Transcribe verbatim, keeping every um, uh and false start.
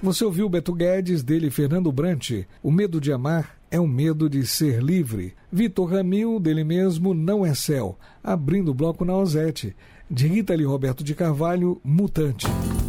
Você ouviu Beto Guedes, dele Fernando Brant, O Medo de Amar é o Medo de Ser Livre. Vitor Ramil, dele mesmo, Não é Céu, abrindo o bloco na Ozete. De Rita Lee Roberto de Carvalho, Mutante.